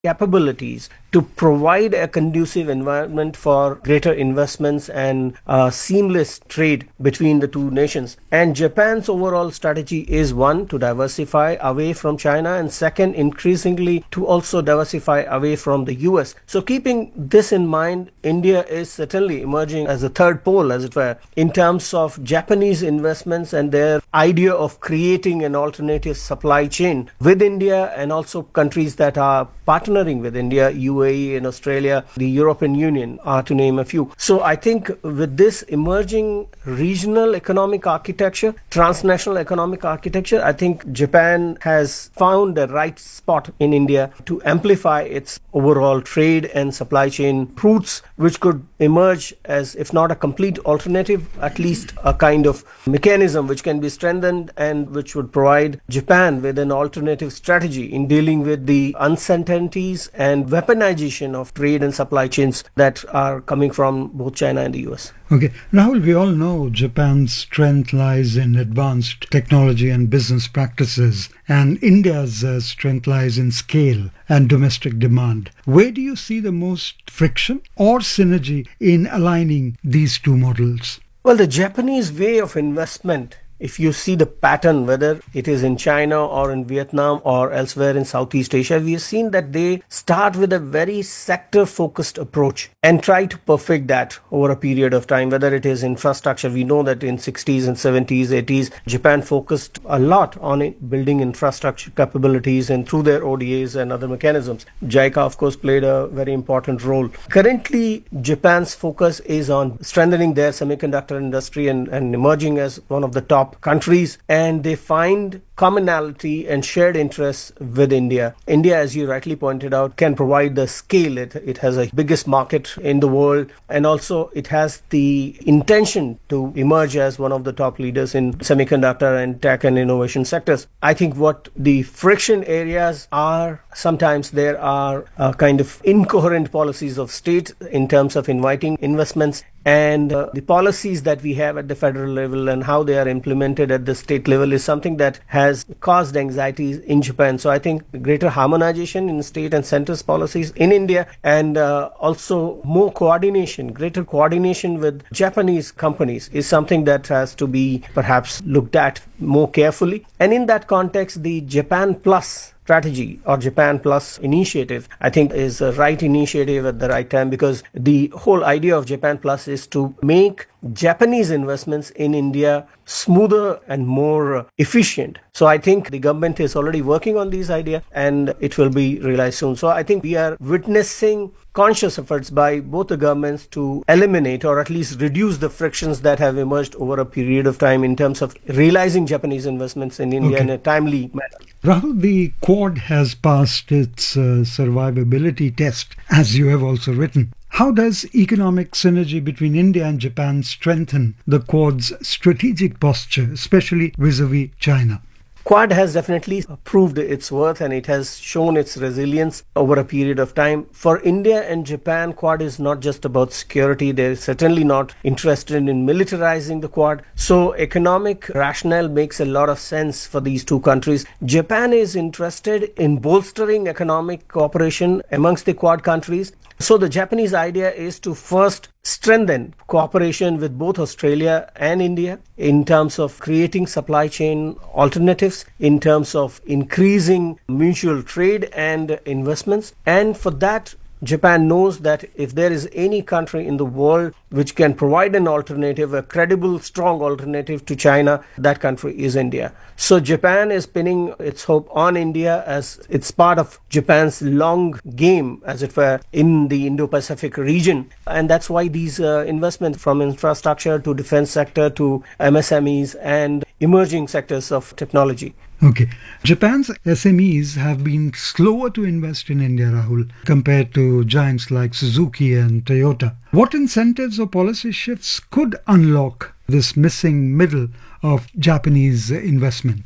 capabilities to provide a conducive environment for greater investments and seamless trade between the two nations. And Japan's overall strategy is one, to diversify away from China, and second, increasingly to also diversify away from the US. So keeping this in mind, India is certainly emerging as a third pole, as it were, in terms of Japanese investments and their idea of creating an alternative supply chain with India and also countries that are partnering with India, UAE and Australia, the European Union, are to name a few. So I think with this emerging regional economic architecture, transnational economic architecture, I think Japan has found the right spot in India to amplify its overall trade and supply chain routes, which could emerge as, if not a complete alternative, at least a kind of mechanism which can be strengthened and which would provide Japan with an alternative strategy in dealing with the uncertainties and weaponization of trade and supply chains that are coming from both China and the US. Okay. Rahul, we all know Japan's strength lies in advanced technology and business practices, and India's strength lies in scale and domestic demand. Where do you see the most friction or synergy in aligning these two models? Well, the Japanese way of investment, if you see the pattern, whether it is in China or in Vietnam or elsewhere in Southeast Asia, we have seen that they start with a very sector-focused approach and try to perfect that over a period of time, whether it is infrastructure. We know that in 60s and 70s, 80s, Japan focused a lot on building infrastructure capabilities and through their ODAs and other mechanisms. JICA, of course, played a very important role. Currently, Japan's focus is on strengthening their semiconductor industry and emerging as one of the top countries, and they find commonality and shared interests with India. India, as you rightly pointed out, can provide the scale. It has a biggest market in the world, and also it has the intention to emerge as one of the top leaders in semiconductor and tech and innovation sectors. I think what the friction areas are, sometimes there are kind of incoherent policies of state in terms of inviting investments, and the policies that we have at the federal level and how they are implemented at the state level is something that has caused anxieties in Japan. So I think greater harmonization in state and center's policies in India, and also more coordination, greater coordination with Japanese companies is something that has to be perhaps looked at more carefully. And in that context, the Japan Plus strategy or Japan Plus initiative, I think, is the right initiative at the right time, because the whole idea of Japan Plus is to make Japanese investments in India smoother and more efficient. So I think the government is already working on these ideas and it will be realized soon. So I think we are witnessing conscious efforts by both the governments to eliminate or at least reduce the frictions that have emerged over a period of time in terms of realizing Japanese investments in India in a timely manner. Rahul, the Quad has passed its survivability test, as you have also written. How does economic synergy between India and Japan strengthen the Quad's strategic posture, especially vis-à-vis China? Quad has definitely proved its worth and it has shown its resilience over a period of time. For India and Japan, Quad is not just about security. They're certainly not interested in militarizing the Quad. So economic rationale makes a lot of sense for these two countries. Japan is interested in bolstering economic cooperation amongst the Quad countries. So the Japanese idea is to first strengthen cooperation with both Australia and India in terms of creating supply chain alternatives, in terms of increasing mutual trade and investments. And for that, Japan knows that if there is any country in the world which can provide an alternative, a credible, strong alternative to China, that country is India. So Japan is pinning its hope on India as it's part of Japan's long game, as it were, in the Indo-Pacific region. And that's why these investments from infrastructure to defense sector to MSMEs and emerging sectors of technology. Okay. Japan's SMEs have been slower to invest in India, Rahul, compared to giants like Suzuki and Toyota. What incentives or policy shifts could unlock this missing middle of Japanese investment?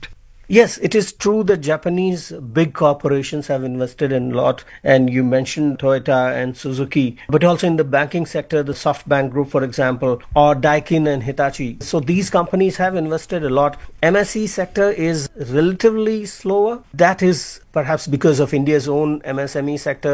Yes, it is true that Japanese big corporations have invested in a lot, and you mentioned Toyota and Suzuki, but also in the banking sector, the SoftBank Group, for example, or Daikin and Hitachi. So these companies have invested a lot. MSE sector is relatively slower. That is perhaps because of India's own MSME sector